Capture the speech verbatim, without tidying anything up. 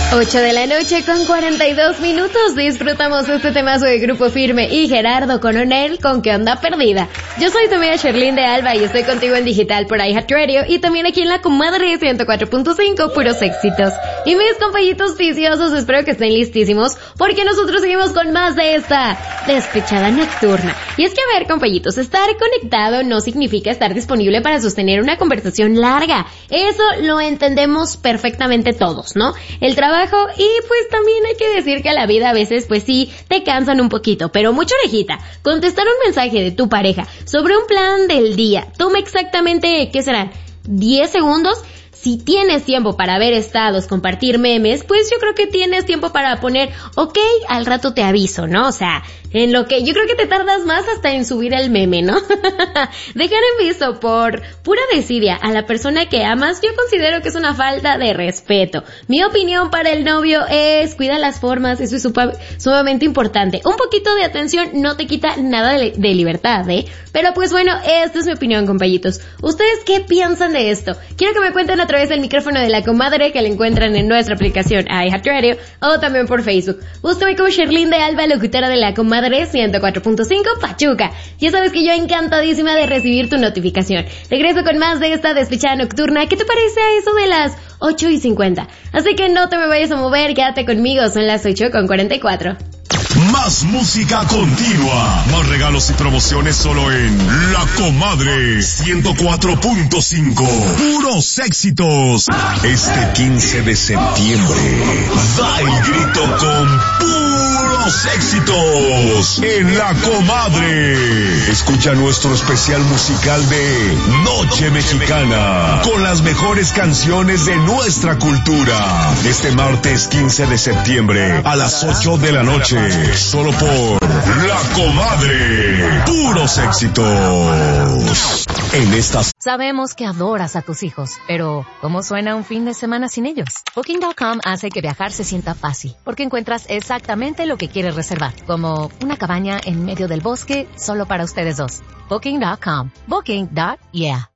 ocho de la noche con cuarenta y dos minutos. Disfrutamos este temazo de Grupo Firme y Gerardo Coronel con ¿Qué onda perdida? Yo soy tu amiga Sherlyn de Alba y estoy contigo en digital por iHeartRadio y también aquí en La Comadre ciento cuatro punto cinco, puros éxitos. Y mis compañitos viciosos, espero que estén listísimos porque nosotros seguimos con más de esta despechada nocturna. Y es que a ver, compañitos, estar conectado no significa estar disponible para sostener una conversación larga. Eso lo entendemos perfectamente todos, ¿no? El trabajo y pues también hay que decir que la vida a veces pues sí te cansan un poquito, pero mucha orejita. Contestar un mensaje de tu pareja sobre un plan del día toma exactamente, ¿qué serán? diez segundos. Si tienes tiempo para ver estados, compartir memes, pues yo creo que tienes tiempo para poner, ok, al rato te aviso, ¿no? O sea, en lo que yo creo que te tardas más hasta en subir el meme, ¿no? Dejar en visto por pura desidia a la persona que amas, yo considero que es una falta de respeto. Mi opinión para el novio es, cuida las formas, eso es supa- sumamente importante. Un poquito de atención no te quita nada de, de libertad, ¿eh? Pero pues bueno, esta es mi opinión, compañitos. ¿Ustedes qué piensan de esto? Quiero que me cuenten a través del micrófono de La Comadre, que la encuentran en nuestra aplicación iHeartRadio o también por Facebook. Búscame como Sherlyn de Alba, locutora de La Comadre ciento cuatro punto cinco Pachuca. Ya sabes que yo encantadísima de recibir tu notificación. Regreso con más de esta despechada nocturna. ¿Qué te parece a eso de las ocho y cincuenta? Así que no te me vayas a mover, quédate conmigo, son las ocho con cuarenta y cuatro. Más música continua, más regalos y promociones solo en La Comadre ciento cuatro punto cinco. Puros éxitos. Este quince de septiembre, da el grito con puros éxitos en La Comadre. Escucha nuestro especial musical de Noche Mexicana con las mejores canciones de nuestra cultura. Este martes quince de septiembre a las ocho de la noche. Solo por La Comadre. Puros éxitos. En estas... Sabemos que adoras a tus hijos, pero ¿cómo suena un fin de semana sin ellos? Booking punto com hace que viajar se sienta fácil, porque encuentras exactamente lo que quieres reservar, como una cabaña en medio del bosque solo para ustedes dos. Booking punto com. Booking. Yeah.